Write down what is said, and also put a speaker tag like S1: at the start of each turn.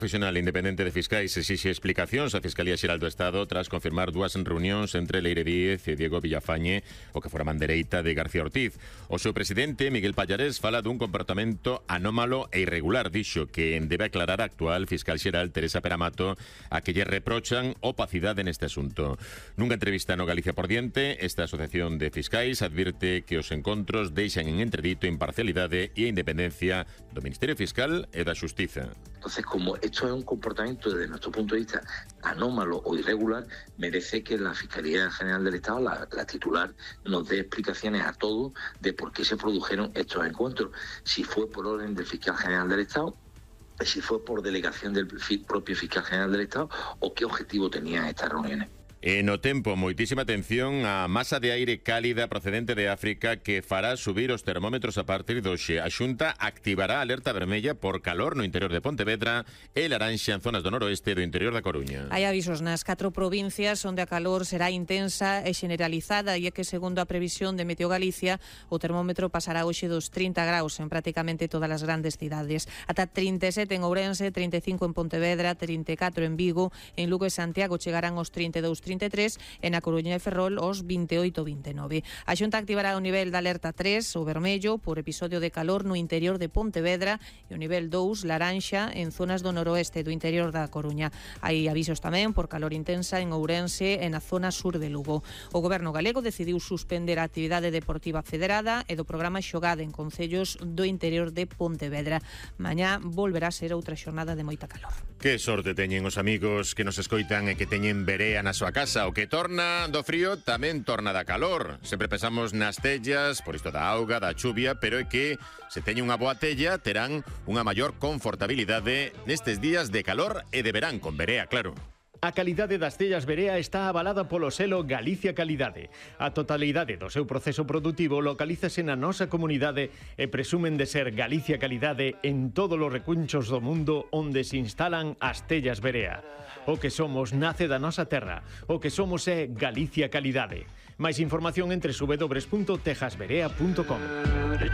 S1: Profesional independente de fiscais exixe explicacións á Fiscalía Xeral do Estado tras confirmar dúas reunións entre Leire Díez e Diego Villafañe, o que fora man dereita de García Ortiz. O seu presidente, Miguel Pallarés, fala dun comportamento anómalo e irregular. Dixo que debe aclarar a actual fiscal xeral Teresa Peramato a que lle reprochan opacidade neste asunto. Nunha entrevista no Galicia por Diente, esta asociación de fiscais advirte que os encontros deixan en entredito a imparcialidade e a independencia do Ministerio Fiscal e da Xustiza.
S2: Entonces, como esto es un comportamiento desde nuestro punto de vista anómalo o irregular, merece que la Fiscalía General del Estado, la titular, nos dé explicaciones a todos de por qué se produjeron estos encuentros. Si fue por orden del Fiscal General del Estado, si fue por delegación del propio Fiscal General del Estado o qué objetivo tenían estas reuniones.
S1: E no tempo, moitísima atención á masa de aire cálida procedente de África que fará subir os termómetros a partir de hoxe. A Xunta activará a alerta vermella por calor no interior de Pontevedra e laranxa en zonas do noroeste do interior da Coruña.
S3: Hai avisos nas 4 provincias onde a calor será intensa e generalizada, e é que, segundo a previsión de Meteo Galicia, o termómetro pasará hoxe dos 30 graus en prácticamente todas as grandes cidades. Ata 37 en Ourense, 35 en Pontevedra, 34 en Vigo, en Lugo e Santiago chegarán aos 32, 33, e na Coruña e Ferrol os 28, 29. A Xunta activará o nivel de alerta 3, o vermello, por episodio de calor no interior de Pontevedra, e o nivel 2, laranxa, en zonas do noroeste do interior da Coruña. Hai avisos tamén por calor intensa en Ourense e na zona sur de Lugo. O Goberno galego decidiu suspender a actividade deportiva federada e do programa Xogada en concellos do interior de Pontevedra. Mañá volverá a ser outra xornada de moita calor.
S1: Que sorte teñen os amigos que nos escoitan e que teñen verea na súa casa. O que torna do frío tamén torna da calor. Sempre pensamos nas tellas, por isto da auga, da chuvia, pero é que se teñen unha boa tella terán unha maior confortabilidade nestes días de calor e de verán, con verea, claro.
S4: A calidade das tellas Verea está avalada polo selo Galicia Calidade. A totalidade do seu proceso produtivo localízase na nosa comunidade e presumen de ser Galicia Calidade en todos os recunchos do mundo onde se instalan as tellas Verea. O que somos nace da nosa terra. O que somos é Galicia Calidade. Mais información entre www.tejasverea.com.